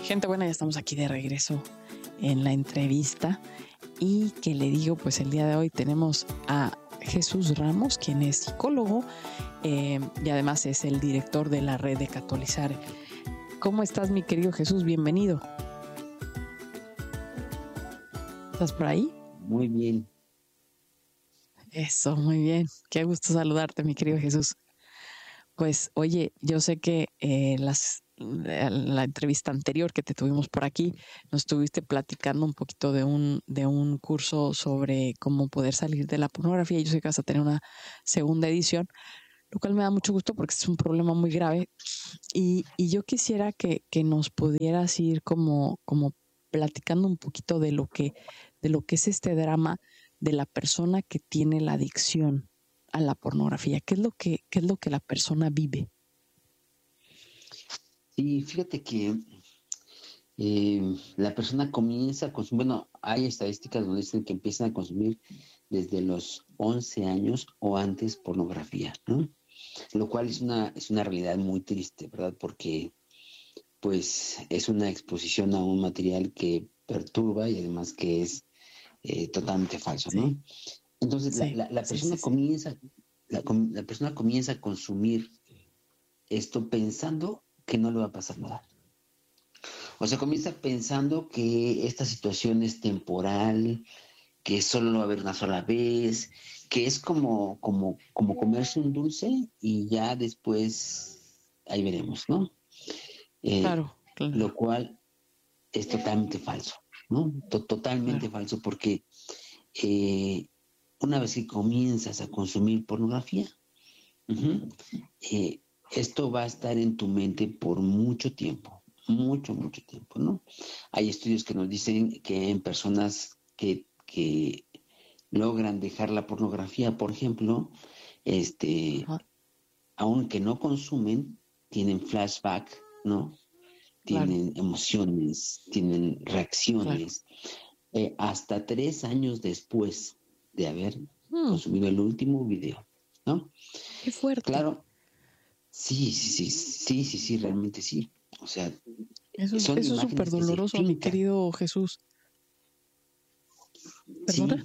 Gente buena, ya estamos aquí de regreso en la entrevista y que le digo, pues el día de hoy tenemos a Jesús Ramos, quien es psicólogo y además es el director de la red de Catolizar. ¿Cómo estás, mi querido Jesús? Bienvenido. ¿Estás por ahí? Muy bien. Eso, muy bien. Qué gusto saludarte, mi querido Jesús. Pues, oye, yo sé que la entrevista anterior que te tuvimos por aquí, nos estuviste platicando un poquito de un curso sobre cómo poder salir de la pornografía. Yo sé que vas a tener una segunda edición, lo cual me da mucho gusto porque es un problema muy grave. Y yo quisiera que nos pudieras ir como platicando un poquito de lo que es este drama de la persona que tiene la adicción a la pornografía. ¿Qué es lo que la persona vive? Sí, fíjate que la persona comienza a consumir, bueno, hay estadísticas donde dicen que empiezan a consumir desde los 11 años o antes pornografía, ¿no? Lo cual es una realidad muy triste, ¿verdad? Porque pues es una exposición a un material que perturba y además que es totalmente falso, ¿no? Sí. Entonces la persona comienza, la persona comienza a consumir esto pensando que no le va a pasar nada. O sea, comienza pensando que esta situación es temporal, que solo lo va a ver una sola vez, que es como comerse un dulce y ya después ahí veremos, ¿no? Claro. Lo cual es totalmente falso, ¿no? Totalmente falso, porque una vez que comienzas a consumir pornografía, esto va a estar en tu mente por mucho tiempo, mucho tiempo, ¿no? Hay estudios que nos dicen que en personas que logran dejar la pornografía, por ejemplo, aunque no consumen, tienen flashback, ¿no? Tienen emociones, tienen reacciones, hasta 3 años después de haber consumido el último video, ¿no? Qué fuerte. Claro, sí, realmente sí. O sea, eso son es imágenes súper que se doloroso, mi fincan. querido Jesús. ¿Perdona?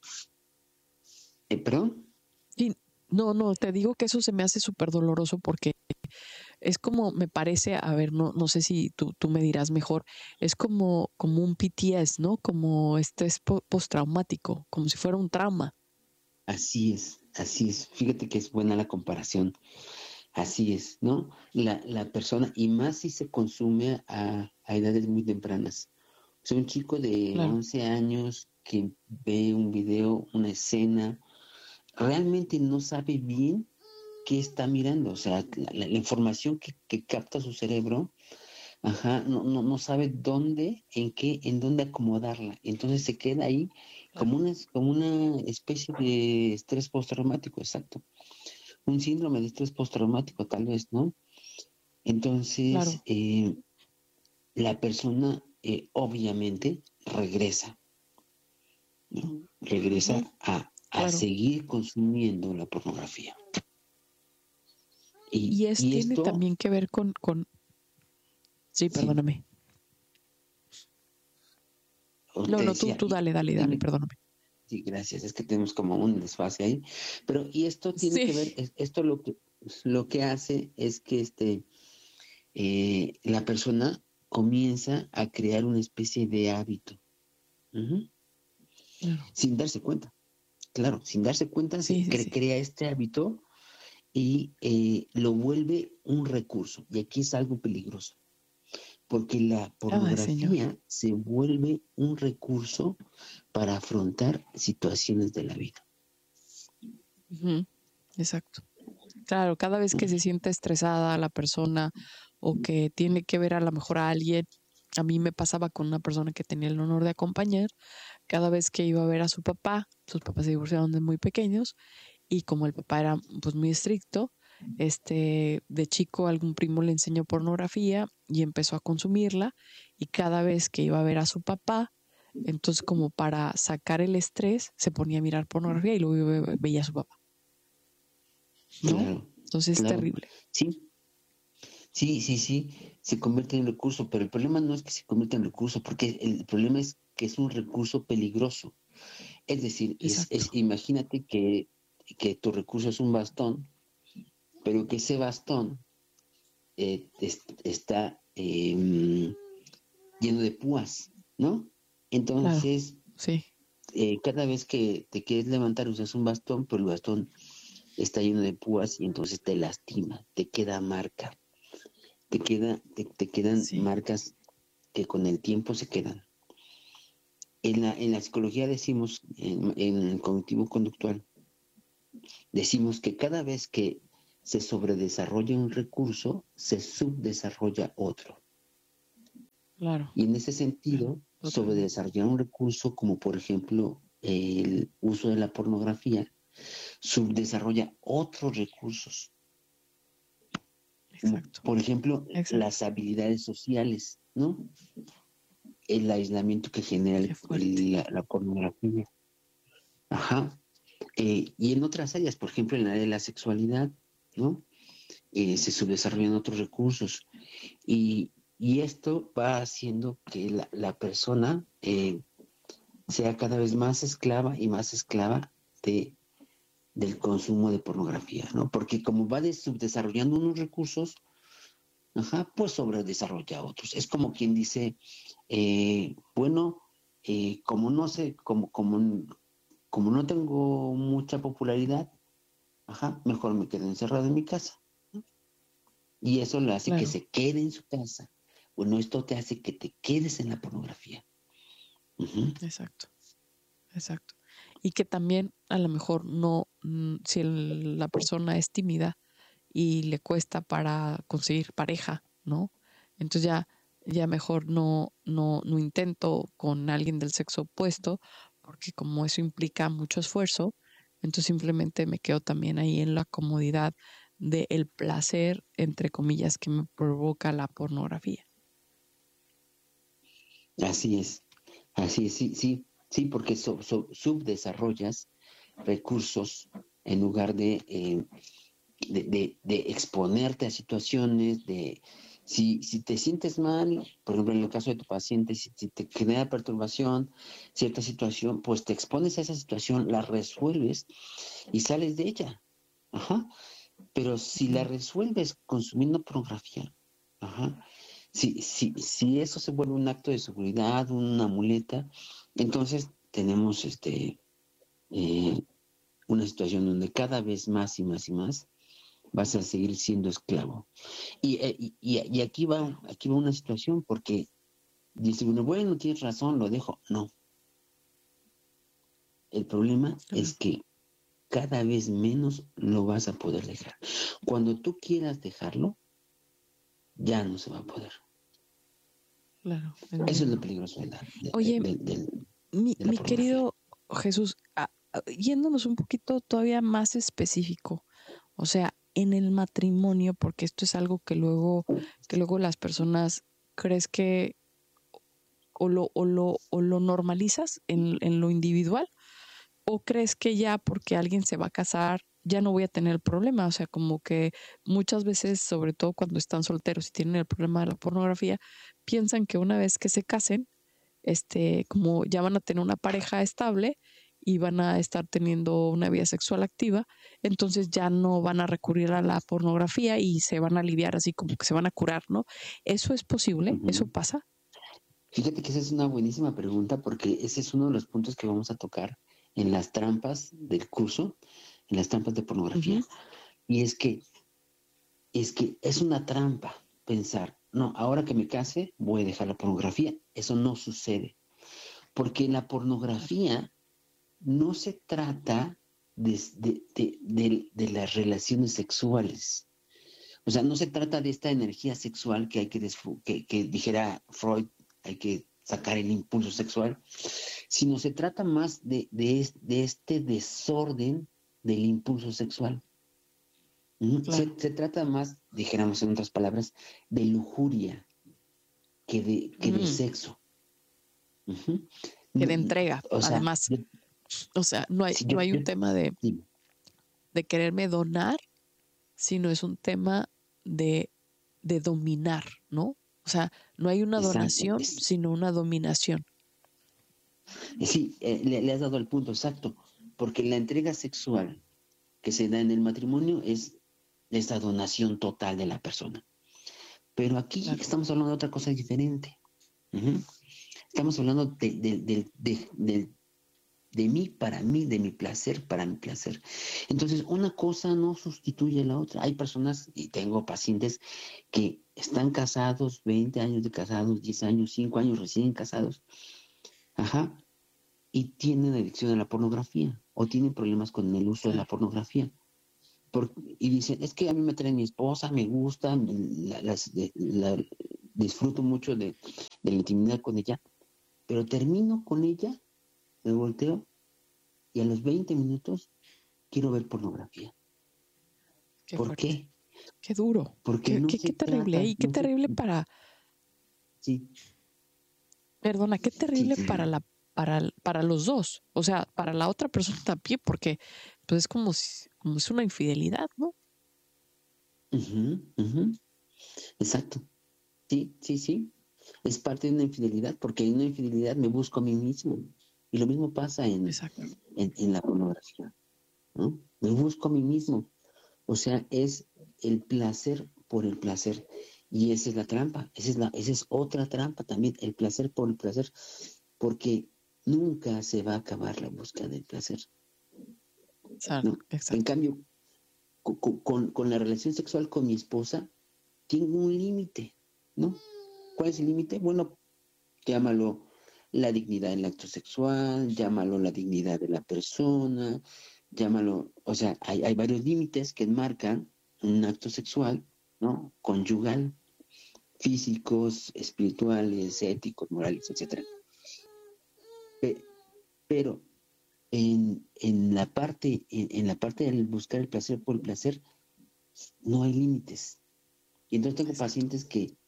Sí. ¿Perdón? Sí, no, te digo que eso se me hace súper doloroso porque es como, me parece, a ver, no sé si tú me dirás mejor, es como un PTS, ¿no? Como estrés postraumático, como si fuera un trauma. Así es. Fíjate que es buena la comparación. Así es, ¿no? La persona, y más si se consume a edades muy tempranas. O sea, un chico de 11 años que ve un video, una escena, realmente no sabe bien qué está mirando. O sea, la información que capta su cerebro, no sabe dónde, en dónde acomodarla. Entonces se queda ahí como una especie de estrés postraumático, exacto. Un síndrome de estrés postraumático, tal vez, ¿no? Entonces, la persona obviamente regresa, ¿no? Regresa a seguir consumiendo la pornografía. Y tiene esto también que ver con... Sí, perdóname. No, tú dale, perdóname. Sí, gracias, es que tenemos como un desfase ahí. Pero, y esto tiene que ver, esto lo que hace es que la persona comienza a crear una especie de hábito. Sin darse cuenta. Claro, sin darse cuenta crea este hábito y lo vuelve un recurso. Y aquí es algo peligroso. Porque la pornografía se vuelve un recurso para afrontar situaciones de la vida. Exacto. Claro, cada vez que se siente estresada la persona o que tiene que ver a lo mejor a alguien, a mí me pasaba con una persona que tenía el honor de acompañar, cada vez que iba a ver a su papá, sus papás se divorciaron de muy pequeños y como el papá era pues muy estricto, de chico algún primo le enseñó pornografía y empezó a consumirla y cada vez que iba a ver a su papá, entonces como para sacar el estrés se ponía a mirar pornografía y luego veía a su papá. ¿No? Claro, entonces es terrible. Sí, se convierte en recurso, pero el problema no es que se convierta en recurso, porque el problema es que es un recurso peligroso. Es decir, Exacto. imagínate que tu recurso es un bastón, pero que ese bastón está lleno de púas, ¿no? Claro. Entonces, Sí. cada vez que te quieres levantar usas un bastón, pero el bastón está lleno de púas y entonces te lastima, te queda marca, te quedan Sí. marcas que con el tiempo se quedan. En la psicología decimos, en el cognitivo conductual, decimos que cada vez que se sobredesarrolla un recurso, se subdesarrolla otro. Claro. Y en ese sentido, Totalmente. sobredesarrollar un recurso como por ejemplo el uso de la pornografía, subdesarrolla otros recursos, como Exacto. por ejemplo Exacto. las habilidades sociales, ¿no? El aislamiento que genera Qué fuerte. la pornografía. Ajá. Y en otras áreas, por ejemplo, en el área de la sexualidad, ¿no? Se subdesarrollan otros recursos. Y esto va haciendo que la persona sea cada vez más esclava de, del consumo de pornografía, ¿no? Porque como va subdesarrollando unos recursos, ajá, pues sobredesarrolla otros. Es como quien dice, bueno, como no sé, como no tengo mucha popularidad, ajá, mejor me quedo encerrado en mi casa. Y eso le hace que Claro. se quede en su casa. Bueno, esto te hace que te quedes en la pornografía. Ujú. Exacto. Exacto. Y que también a lo mejor no, si la persona es tímida y le cuesta para conseguir pareja, ¿no? Entonces ya mejor no intento con alguien del sexo opuesto, porque como eso implica mucho esfuerzo, entonces simplemente me quedo también ahí en la comodidad del placer, entre comillas, que me provoca la pornografía. Así es, sí, sí, sí, porque subdesarrollas recursos en lugar de exponerte a situaciones, si te sientes mal, por ejemplo, en el caso de tu paciente, si te genera perturbación, cierta situación, pues te expones a esa situación, la resuelves y sales de ella. Ajá. Pero si la Ujú. resuelves consumiendo pornografía, ajá, si eso se vuelve un acto de seguridad, una muleta, entonces tenemos eh, una situación donde cada vez más y más y más vas a seguir siendo esclavo. Y Claro, aquí va una situación porque dice uno, bueno, tienes razón, lo dejo. No, el problema es claro, que cada vez menos lo vas a poder dejar. Cuando tú quieras dejarlo, ya no se va a poder. claro, Eso es lo entiendo. peligroso Oye, de la mi pornografía. querido Jesús, yéndonos un poquito todavía más específico, o sea, en el matrimonio, porque esto es algo que luego las personas crees que o lo normalizas en lo individual, o crees que ya porque alguien se va a casar, ya no voy a tener el problema. O sea, como que muchas veces, sobre todo cuando están solteros y tienen el problema de la pornografía, piensan que una vez que se casen, como ya van a tener una pareja estable y van a estar teniendo una vida sexual activa, entonces ya no van a recurrir a la pornografía y se van a aliviar así como que se van a curar, ¿no? ¿Eso es posible? ¿Eso Ujú. pasa? Fíjate que esa es una buenísima pregunta porque ese es uno de los puntos que vamos a tocar en las trampas del curso, en las trampas de Ujú. pornografía. Y es que es una trampa pensar, no, ahora que me case voy a dejar la pornografía. Eso no sucede. Porque la Claro. pornografía no se trata de las relaciones sexuales. O sea, no se trata de esta energía sexual que hay que dijera Freud, hay que sacar el impulso sexual, sino se trata más de este desorden del impulso sexual. Se, Claro. se trata más, dijéramos en otras palabras, de lujuria que de Mm, sexo. Ujú. que No, de entrega, o sea, además. O sea, no hay, si no hay un tema sí, de quererme donar, sino es un tema de, de dominar, ¿no? O sea, no hay una Exacto. donación, sino una dominación. Sí, le has dado el punto exacto, porque la entrega sexual que se da en el matrimonio es esta donación total de la persona. Pero aquí Claro. estamos hablando de otra cosa diferente. Uh-huh. Estamos hablando de mí para mí, de mi placer para mi placer. Entonces, una cosa no sustituye a la otra. Hay personas, y tengo pacientes, que están casados, 20 años de casados, 10 años, 5 años recién casados, ajá, y tienen adicción a la pornografía o tienen problemas con el uso de la pornografía. Y dicen, es que a mí me trae mi esposa, me gusta, disfruto mucho de la intimidad con ella, pero termino con ella, me volteo y a los 20 minutos quiero ver pornografía. Qué ¿Por fuerte. qué? Qué duro. Porque Qué, no qué, se qué terrible. trata, Y qué terrible sí, perdona, qué sí, terrible sí. para los dos. O sea, para la otra persona también, porque pues es como como es una infidelidad, ¿no? Uh-huh, uh-huh. Exacto. Sí, sí, sí. Es parte de una infidelidad, porque en una infidelidad me busco a mí mismo. Y lo mismo pasa Exacto. en la pornografía, ¿no? Me busco a mí mismo. O sea, es el placer por el placer. Y esa es la trampa. Esa es otra trampa también, el placer por el placer. Porque nunca se va a acabar la búsqueda del placer, ¿no? En Exacto. cambio, con la relación sexual con mi esposa, tengo un límite, ¿no? ¿Cuál es el límite? Bueno, llámalo la dignidad del acto sexual, llámalo la dignidad de la persona, llámalo, o sea, hay varios límites que marcan un acto sexual, ¿no? Conyugal, físicos, espirituales, éticos, morales, etcétera. Pero en la parte del buscar el placer por el placer, no hay límites. Y entonces tengo Exacto. pacientes que